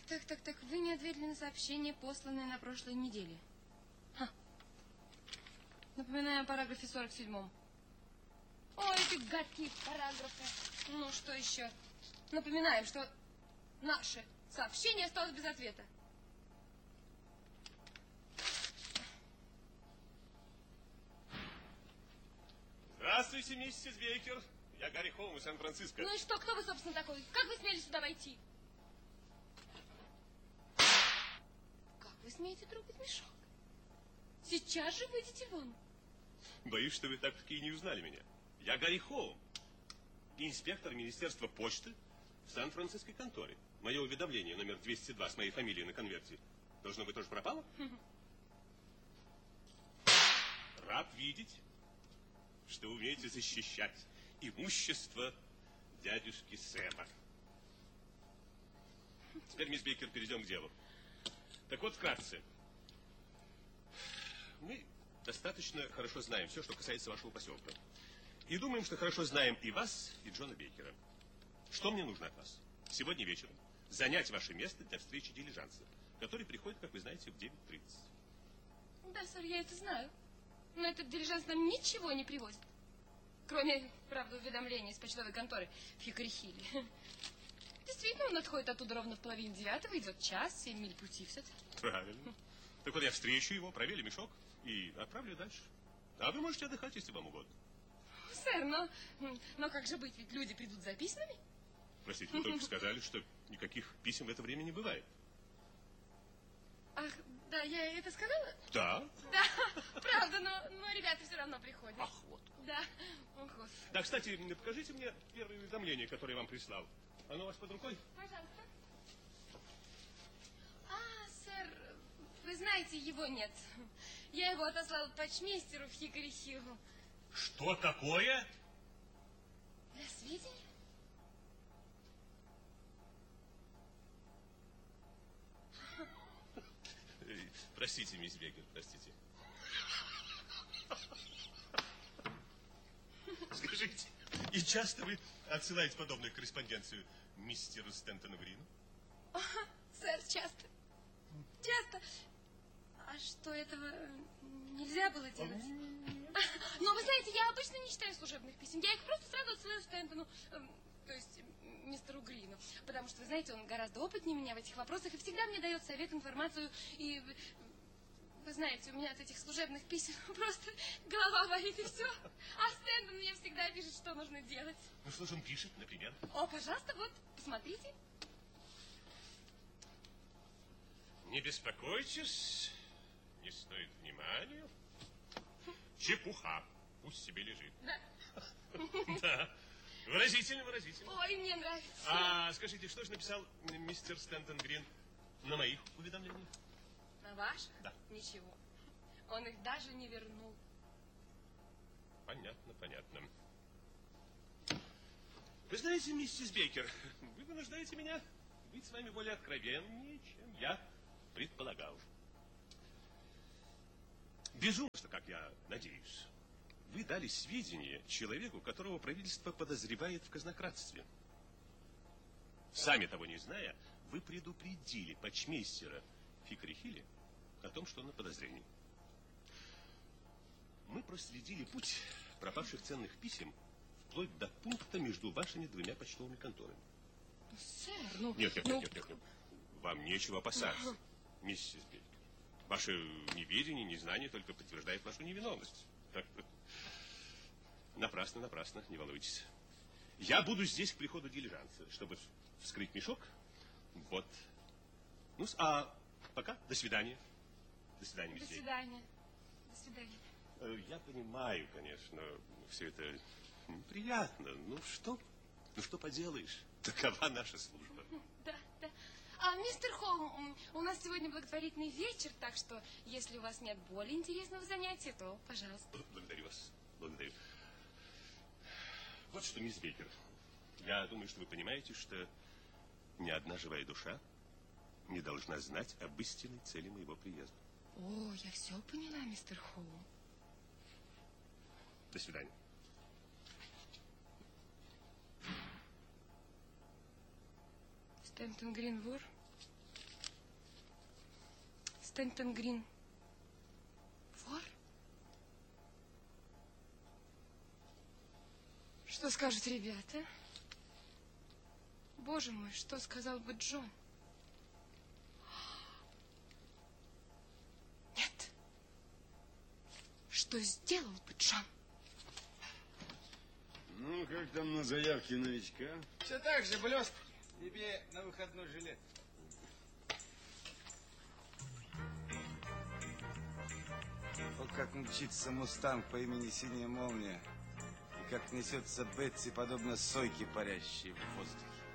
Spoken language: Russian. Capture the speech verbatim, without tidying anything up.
так, так, так. Вы не ответили на сообщение, посланное на прошлой неделе. Ха. Напоминаю о параграфе сорок седьмом. Ой, эти гадкие параграфы. Ну, что еще? Напоминаем, что наше сообщение осталось без ответа. Здравствуйте, миссис Бейкер. Я Гарри Холм из Сан-Франциско. Ну и что, кто вы, собственно, такой? Как вы смели сюда войти? Как вы смеете трогать мешок? Сейчас же выйдите вон. Боюсь, что вы так-таки и не узнали меня. Я Гарри Холм, инспектор Министерства почты в Сан-Франциской конторе. Мое уведомление номер двести два с моей фамилией на конверте. Должно быть, тоже пропало? Рад видеть, что умеете защищать имущество дядюшки Сэма. Теперь, мисс Бейкер, перейдем к делу. Так вот, вкратце. Мы достаточно хорошо знаем все, что касается вашего поселка. И думаем, что хорошо знаем и вас, и Джона Бейкера. Что мне нужно от вас? Сегодня вечером занять ваше место для встречи дилижанса, который приходит, как вы знаете, в девять тридцать. Да, сэр, я это знаю. Но этот дилижанс нам ничего не привозит. Кроме, правда, уведомления из почтовой конторы в Хикори-Хилле. Действительно, он отходит оттуда ровно в половине девятого, идет час, семь миль пути все-таки. Правильно. Так вот я встречу его, проверю мешок и отправлю дальше. А вы можете отдыхать, если вам угодно. Сэр, но, но как же быть, ведь люди придут за письмами? Простите, вы только сказали, что никаких писем в это время не бывает. Ах, да, я это сказала? Да. Да, правда, но, но ребята все равно приходят. Ах, вот. Да, ох, господи. Да, кстати, покажите мне первое уведомление, которое я вам прислал. Оно у вас под рукой? Пожалуйста. А, сэр, вы знаете, его нет. Я его отослала почмейстеру в Хикори-Хиллу. Что такое? Для сведения? Простите, мисс Бейкер, простите. Скажите, и часто вы отсылаете подобную корреспонденцию мистеру Стентону Грину? О, сэр, часто. Часто. А что, этого нельзя было делать? Но вы знаете, я обычно не читаю служебных писем. Я их просто сразу отсылаю Стентону, э, то есть мистеру Грину. Потому что, вы знаете, он гораздо опытнее меня в этих вопросах и всегда мне дает совет, информацию. И вы знаете, у меня от этих служебных писем просто голова болит и все. А Стентон мне всегда пишет, что нужно делать. Ну, что же он пишет, например? О, пожалуйста, вот, посмотрите. Не беспокойтесь, не стоит внимания. Чепуха, пусть себе лежит. Да. Да, выразительно, выразительно. Ой, мне нравится. А скажите, что же написал мистер Стентон Грин на моих уведомлениях? На ваших? Да. Ничего. Он их даже не вернул. Понятно, понятно. Вы знаете, миссис Бейкер, вы вынуждаете меня быть с вами более откровеннее, чем я предполагал. Безумно, как я надеюсь, вы дали сведения человеку, которого правительство подозревает в казнократстве. Сами того не зная, вы предупредили почмейстера в Хикори-Хилле о том, что он на подозрении. Мы проследили путь пропавших ценных писем вплоть до пункта между вашими двумя почтовыми конторами. Сэр, ну... Нет, нет, ну... нет, нет, нет. Вам нечего опасаться, миссис Бейкер. Ваше неведение, незнание только подтверждает вашу невиновность. Напрасно, напрасно, не волнуйтесь. Я буду здесь к приходу дилижанса, чтобы вскрыть мешок. Вот. Ну, а пока до свидания. До свидания, мисс До Бейкер. свидания. До свидания. Я понимаю, конечно, все это приятно. Ну, что? Ну, что поделаешь? Такова наша служба. Да, да. А, мистер Холм, у нас сегодня благотворительный вечер, так что, если у вас нет более интересного занятия, то, пожалуйста. Благодарю вас. Благодарю. Вот что, мисс Бейкер, я думаю, что вы понимаете, что ни одна живая душа не должна знать об истинной цели моего приезда. О, я все поняла, мистер Холм. До свидания. Стентон Грин вор? Стентон Грин вор? Что скажут ребята? Боже мой, что сказал бы Джон? Нет. Что сделал бы Джон? Ну, как там на заявке новичка? Все так же, блестки. Тебе на выходной жилет. Вот как мчится мустанг по имени Синяя Молния. И как несется Бетси, подобно сойке, парящей в воздухе.